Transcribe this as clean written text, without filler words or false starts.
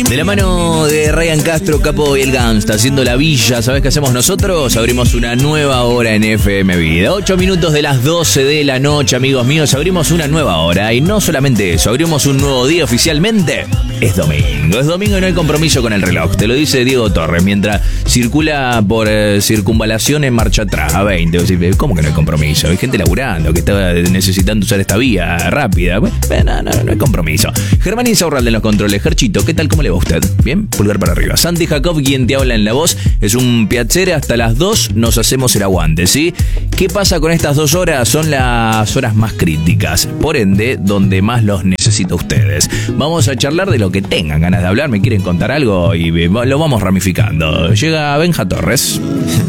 De la mano de Ryan Castro, Capo y el Gangsta, haciendo la villa, ¿sabés qué hacemos nosotros? Abrimos una nueva hora en FM Vida. 8 minutos de las 12 de la noche, amigos míos, abrimos una nueva hora. Y no solamente eso, abrimos un nuevo día oficialmente. Es domingo y no hay compromiso con el reloj. Te lo dice Diego Torres, mientras circula por circunvalación en marcha atrás, a 20. ¿Cómo que no hay compromiso? Hay gente laburando que está necesitando usar esta vía rápida. No hay compromiso. Germán Insaurralde en los controles. Gerchito, ¿qué tal? ¿Cómo le va a usted? Bien, pulgar para arriba. Santi Jacob, quien te habla en la voz, es un piacere. Hasta las 2 nos hacemos el aguante, ¿sí? ¿Qué pasa con estas 2 horas? Son las horas más críticas, por ende, donde más los necesito a ustedes. Vamos a charlar de lo que tengan ganas de hablar. ¿Me quieren contar algo? Y lo vamos ramificando. Llega Benja Torres.